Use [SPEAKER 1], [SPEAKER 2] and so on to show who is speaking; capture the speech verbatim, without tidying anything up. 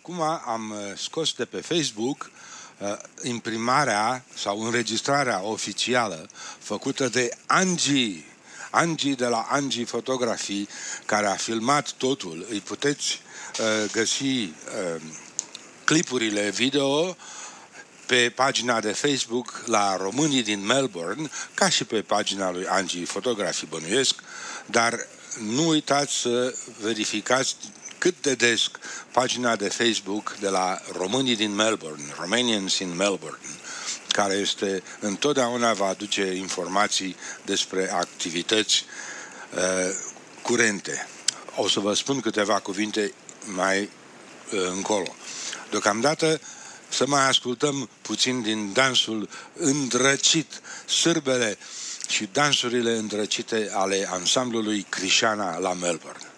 [SPEAKER 1] acum am scos de pe Facebook imprimarea sau înregistrarea oficială făcută de Angie, Angie de la Angie Fotografii, care a filmat totul. Îi puteți uh, găsi uh, clipurile video pe pagina de Facebook la Românii din Melbourne, ca și pe pagina lui Angie Fotografii, bănuiesc, dar nu uitați să verificați cât de des pagina de Facebook de la Românii din Melbourne, Romanians in Melbourne, care este întotdeauna va aduce informații despre activități uh, curente. O să vă spun câteva cuvinte mai uh, încolo. Deocamdată să mai ascultăm puțin din dansul îndrăcit, sârbele și dansurile îndrăcite ale ansamblului Crișana la Melbourne.